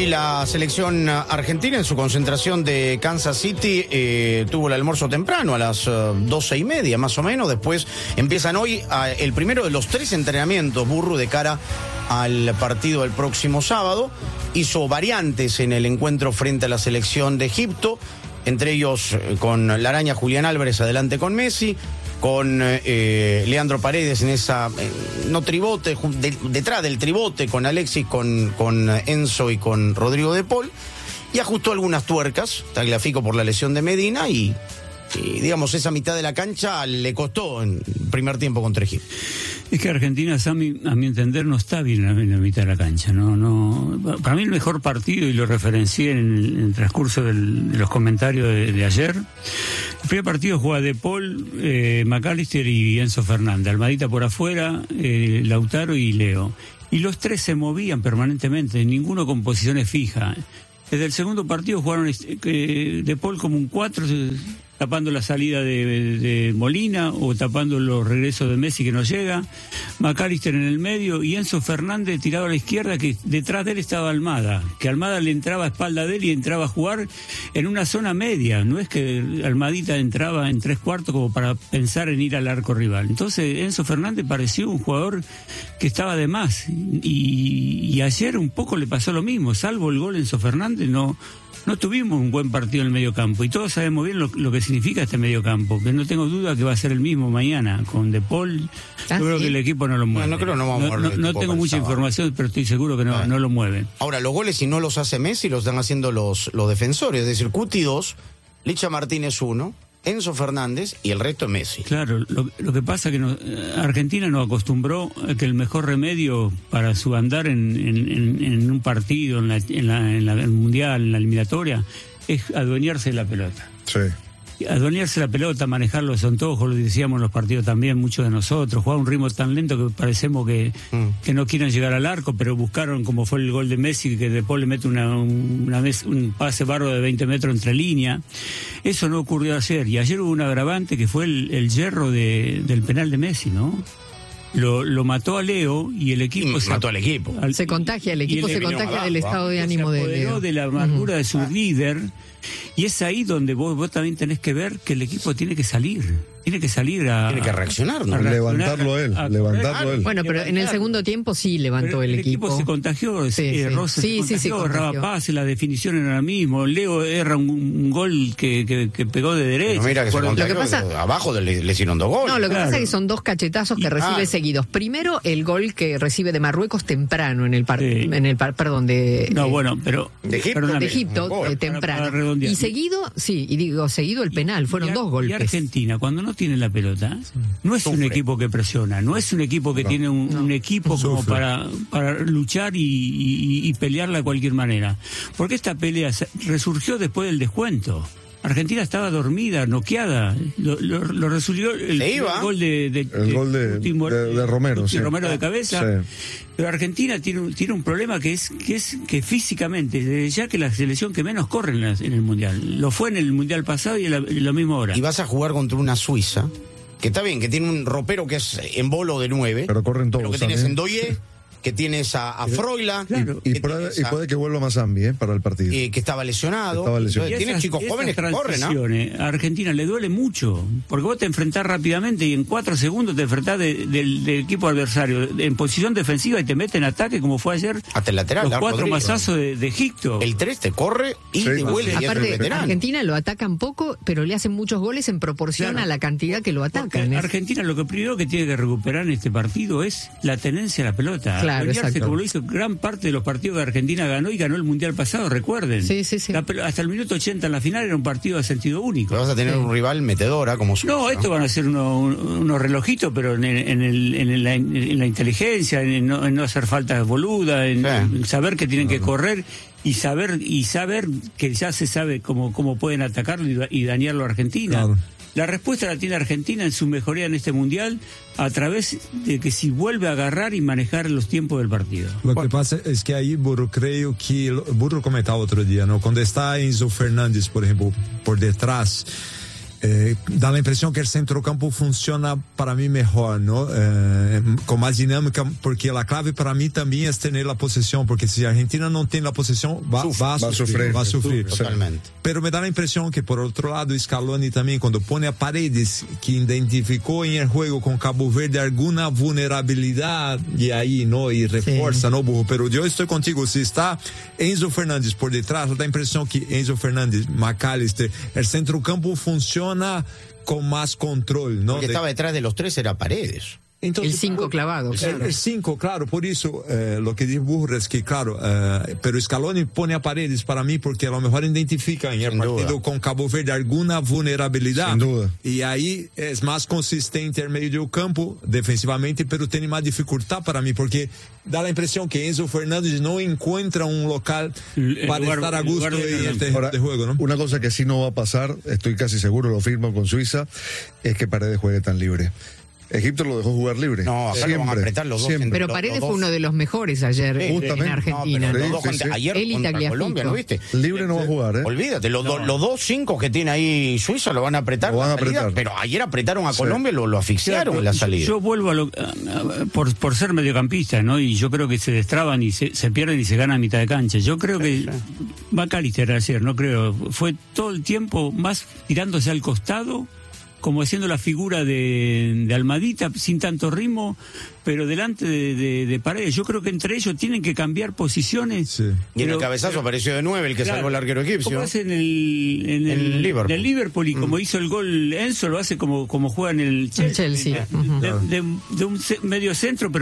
Hoy la selección argentina en su concentración de Kansas City tuvo el almuerzo temprano a las 12:30 más o menos. Después empiezan hoy el primero de los 3 entrenamientos, Burru, de cara al partido del próximo sábado. Hizo variantes en el encuentro frente a la selección de Egipto, entre ellos con la araña Julián Álvarez adelante con Messi, con Leandro Paredes en esa, no tribote, detrás del tribote, con Alexis, con Enzo y con Rodrigo de Paul, y ajustó algunas tuercas, Tagliafico por la lesión de Medina, y digamos, esa mitad de la cancha le costó en el primer tiempo contra Egipto. Es que Argentina, Sammy, a mi entender, no está bien en la mitad de la cancha. No. Para mí el mejor partido, y lo referencié en el transcurso de los comentarios de ayer, el primer partido juega De Paul, McAllister y Enzo Fernández, Almadita por afuera, Lautaro y Leo. Y los 3 se movían permanentemente, ninguno con posiciones fijas. Desde el segundo partido jugaron De Paul como un 4, tapando la salida de Molina o tapando los regresos de Messi que no llega, McAllister en el medio y Enzo Fernández tirado a la izquierda, que detrás de él estaba Almada, que Almada le entraba a espalda de él y entraba a jugar en una zona media, no es que Almadita entraba en 3/4 como para pensar en ir al arco rival. Entonces Enzo Fernández pareció un jugador que estaba de más, y ayer un poco le pasó lo mismo, salvo el gol Enzo Fernández, no tuvimos un buen partido en el mediocampo, y todos sabemos bien lo que significa este mediocampo, que no tengo duda que va a ser el mismo mañana con De Paul. Yo creo que el equipo no lo mueve. No creo que no vamos a mover. No tengo mucha información, pero estoy seguro que no lo mueven. Ahora, los goles, si no los hace Messi, los están haciendo los defensores, es decir, Cuti 2, Licha Martínez 1, Enzo Fernández y el resto es Messi. Claro, lo que pasa es que Argentina nos acostumbró a que el mejor remedio para su andar en un partido, en el mundial, en la eliminatoria, es adueñarse de la pelota. Sí. Adueñarse la pelota, manejar los antojos, lo decíamos en los partidos también, muchos de nosotros, jugar a un ritmo tan lento que parecemos que no quieren llegar al arco, pero buscaron, como fue el gol de Messi, que De Paul le mete un pase barro de 20 metros entre línea. Eso no ocurrió ayer, y ayer hubo un agravante que fue el yerro del penal de Messi, ¿no? Lo mató a Leo y el equipo mató al equipo. Se contagia, el equipo se contagia del estado de ánimo de Leo. De la amargura de su líder, y es ahí donde vos también tenés que ver que el equipo tiene que salir tiene que reaccionar, ¿no? Levantarlo él. Bueno, pero en el segundo tiempo sí levantó el equipo. El equipo se contagió, Ross se contagió, erraba pase, la definición era la misma. Leo erra un gol que pegó de derecha. No, mira que se contagió, abajo le hicieron 2 goles. No, lo que pasa es que son 2 cachetazos que recibe seguidos. Primero, el gol que recibe de Marruecos temprano de Egipto temprano. Y seguido, seguido el penal, fueron 2 golpes. Y Argentina, cuando no tiene la pelota, no es un equipo que presiona, no es un equipo que tiene un equipo como para luchar y pelearla de cualquier manera. Porque esta pelea resurgió después del descuento. Argentina estaba dormida, noqueada. Lo resolvió el gol de Romero. Romero de cabeza. Sí. Pero Argentina tiene un problema que es que físicamente, desde ya que la selección que menos corre en el Mundial. Lo fue en el Mundial pasado y en la misma hora. Y vas a jugar contra una Suiza, que está bien, que tiene un ropero que es en bolo de 9. Pero corren todos. Pero que tienes Ndoye, que tienes a Froila. Claro. Y puede que vuelva Mazambi para el partido. Que estaba lesionado. Tienes chicos jóvenes que corren, ¿no? A Argentina le duele mucho, porque vos te enfrentás rápidamente y en 4 segundos te enfrentás del equipo adversario en posición defensiva y te mete en ataque, como fue ayer. Hasta el lateral. Los 4 mazazos de Egipto. El 3 te corre y te vuelve. Aparte, Argentina lo atacan poco, pero le hacen muchos goles en proporción a la cantidad que lo atacan. Argentina lo que primero que tiene que recuperar en este partido es la tenencia a la pelota. Claro. Como lo hizo gran parte de los partidos que Argentina ganó el Mundial pasado, recuerden. Sí. Hasta el minuto 80 en la final era un partido de sentido único. Pero vas a tener un rival metedora como Suiza. No, estos van a ser unos relojitos, pero en la inteligencia, en no hacer faltas boludas, en saber que tienen que correr y saber que ya se sabe cómo pueden atacarlo y dañarlo a Argentina. Claro. La respuesta la tiene Argentina en su mejoría en este Mundial a través de que si vuelve a agarrar y manejar los tiempos del partido. Lo que pasa es que ahí, Burro, creo que Burro comentaba otro día, ¿no? Cuando está Enzo Fernández, por ejemplo, por detrás, dá a impressão que o centrocampo funciona para mim melhor, não? Com mais dinâmica, porque a clave para mim também é ter a possessão, porque se a Argentina não tem a possessão, vai sofrer. Totalmente. Pero me dá a impressão que, por outro lado, Scaloni também, quando põe a Paredes, que identificou em el juego com Cabo Verde alguma vulnerabilidade, e aí, não, e reforça, não, burro, pero eu estou contigo, se está Enzo Fernandes por detrás, dá a impressão que Enzo Fernandes, McAllister, o centrocampo funciona con más control, ¿no? Porque estaba detrás de los tres era Paredes. Entonces, el 5 clavado, claro. El 5, claro, por eso lo que dice Burro es que, claro, pero Scaloni pone a Paredes para mí porque a lo mejor identifica en el partido con Cabo Verde alguna vulnerabilidad. Sin duda. Y ahí es más consistente en medio del campo, defensivamente, pero tiene más dificultad para mí porque da la impresión que Enzo Fernández no encuentra un local para estar a gusto en el terreno de juego, ¿no? Una cosa que sí no va a pasar, estoy casi seguro, lo firmo con Suiza, es que Paredes juegue tan libre. Egipto lo dejó jugar libre. No, acá lo van a apretar los dos. Pero Paredes fue uno de los mejores ayer en Argentina. Ayer contra Colombia, ¿no viste? Libre no va a jugar, ¿eh? Olvídate, los 2-5 que tiene ahí Suiza lo van a apretar. Pero ayer apretaron a Colombia y lo asfixiaron en la salida. Yo vuelvo por ser mediocampista, ¿no? Y yo creo que se destraban y se pierden y se ganan a mitad de cancha. Yo creo que McAllister ayer, no creo, fue todo el tiempo más tirándose al costado, como haciendo la figura de Almadita, sin tanto ritmo, pero delante de Paredes. Yo creo que entre ellos tienen que cambiar posiciones. Sí. Y en el cabezazo apareció de 9 el que salvó el arquero egipcio. Como hace en el Liverpool, y como hizo el gol Enzo, lo hace como juega en el Chelsea. Chelsea. De un medio centro, pero